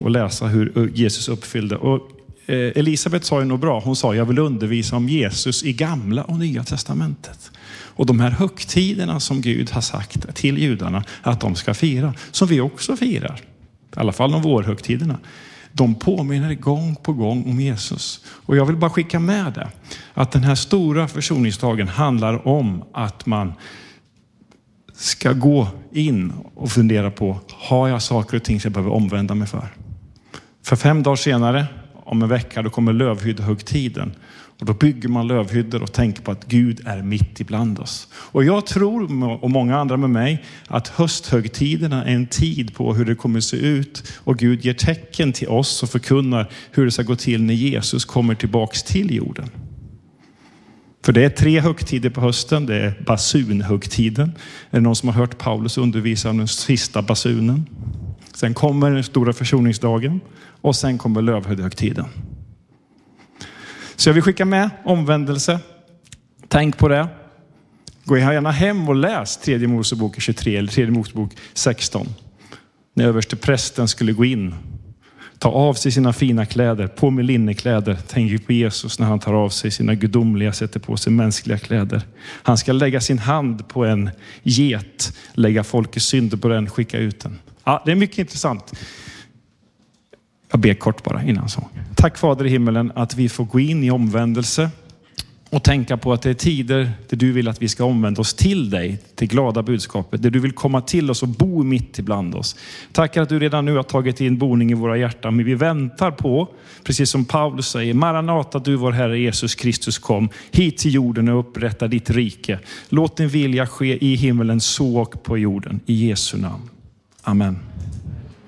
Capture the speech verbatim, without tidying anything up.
och läsa hur Jesus uppfyllde. Och Elisabet sa ju nog bra. Hon sa, jag vill undervisa om Jesus i gamla och nya testamentet. Och de här högtiderna som Gud har sagt till judarna att de ska fira, som vi också firar, i alla fall de vårhögtiderna, de påminner gång på gång om Jesus. Och jag vill bara skicka med det, att den här stora försoningsdagen handlar om att man ska gå in och fundera på, har jag saker och ting som jag behöver omvända mig för? För fem dagar senare, om en vecka, då kommer lövhyddehögtiden. Och då bygger man lövhyddor och tänker på att Gud är mitt ibland oss. Och jag tror, och många andra med mig, att hösthögtiderna är en tid på hur det kommer se ut. Och Gud ger tecken till oss och förkunnar hur det ska gå till när Jesus kommer tillbaks till jorden. För det är tre högtider på hösten. Det är basunhögtiden. Är det någon som har hört Paulus undervisa om den sista basunen? Sen kommer den stora försoningsdagen. Och sen kommer lövhyddehögtiden. Så jag vill skicka med omvändelse. Tänk på det. Gå gärna hem och läs tredje Mosebok tjugotre eller tredje Mosebok sexton. När överste prästen skulle gå in. Ta av sig sina fina kläder, på med linnekläder. Tänk på Jesus när han tar av sig sina gudomliga, sätter på sig mänskliga kläder. Han ska lägga sin hand på en get, lägga folkets synder på den, skicka ut den. Ja, det är mycket intressant. Jag ber kort bara innan så. Tack Fader i himmelen att vi får gå in i omvändelse och tänka på att det är tider där du vill att vi ska omvända oss till dig, till glada budskapet, där du vill komma till oss och bo mitt ibland oss. Tack att du redan nu har tagit in boning i våra hjärtan, men vi väntar på, precis som Paulus säger, Maranata, du vår Herre Jesus Kristus kom hit till jorden och upprätta ditt rike. Låt din vilja ske i himmelen så och på jorden, i Jesu namn. Amen.